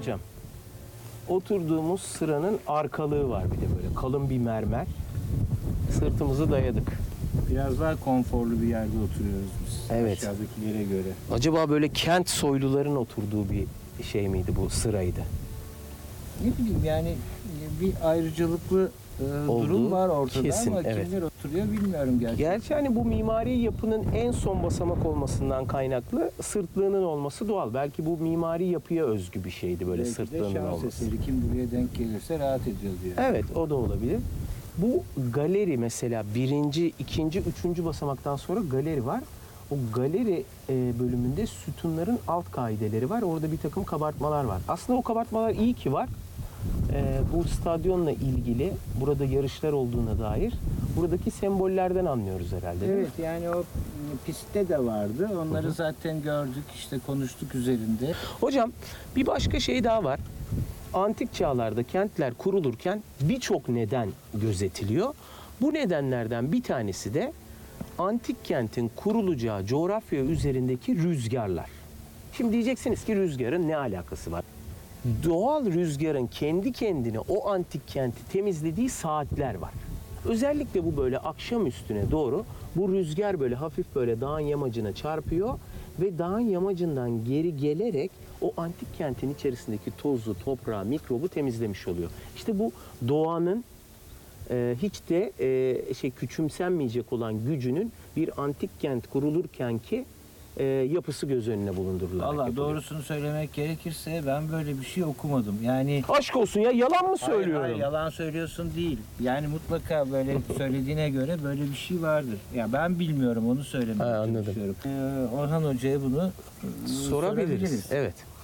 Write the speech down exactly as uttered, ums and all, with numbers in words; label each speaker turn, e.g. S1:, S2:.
S1: hocam. Oturduğumuz sıranın arkalığı var bir de böyle kalın bir mermer. Sırtımızı dayadık.
S2: Biraz daha konforlu bir yerde oturuyoruz biz.
S1: Evet.
S2: Aşağıdakilere göre.
S1: Acaba böyle kent soyluların oturduğu bir şey miydi bu, sıraydı?
S2: Ne bileyim yani bir ayrıcalıklı e, durum var ortada
S1: kesin,
S2: ama
S1: evet.
S2: kimler oturuyor bilmiyorum gerçekten.
S1: Gerçi hani bu mimari yapının en son basamak olmasından kaynaklı sırtlığının olması doğal. Belki bu mimari yapıya özgü bir şeydi böyle
S2: Belki de
S1: sırtlığının
S2: şans
S1: olması.
S2: eseri, kim buraya denk gelirse rahat ediyor diyor.
S1: Evet, o da olabilir. Bu galeri mesela birinci, ikinci, üçüncü basamaktan sonra galeri var. O galeri e, bölümünde sütunların alt kaideleri var. Orada bir takım kabartmalar var. Aslında o kabartmalar iyi ki var. E, bu stadyonla ilgili burada yarışlar olduğuna dair buradaki sembollerden anlıyoruz herhalde. Değil mi?
S2: Evet, yani o pistte de vardı. Onları
S1: Hı hı.
S2: zaten gördük, işte konuştuk üzerinde.
S1: Hocam bir başka şey daha var. Antik çağlarda kentler kurulurken birçok neden gözetiliyor. Bu nedenlerden bir tanesi de antik kentin kurulacağı coğrafya üzerindeki rüzgarlar. Şimdi diyeceksiniz ki rüzgarın ne alakası var? Doğal rüzgarın kendi kendine o antik kenti temizlediği saatler var. Özellikle bu böyle akşam üstüne doğru bu rüzgar böyle hafif böyle dağın yamacına çarpıyor ve dağın yamacından geri gelerek o antik kentin içerisindeki tozu, toprağı, mikrobu temizlemiş oluyor. İşte bu doğanın e, hiç de e, şey küçümsenmeyecek olan gücünün bir antik kent kurulurken ki e, yapısı göz önüne bulundurularak
S2: Valla
S1: yapılıyor.
S2: doğrusunu söylemek gerekirse ben böyle bir şey okumadım. Yani
S1: Aşk olsun ya, yalan mı söylüyorum?
S2: Hayır, hayır, yalan söylüyorsun değil. Yani mutlaka böyle söylediğine göre böyle bir şey vardır. Ya ben bilmiyorum, onu söylemek
S1: Ha, anladım.
S2: çalışıyorum. Ee, Orhan Hoca'ya bunu
S1: Sorabiliriz.
S2: sorabiliriz.
S1: Evet.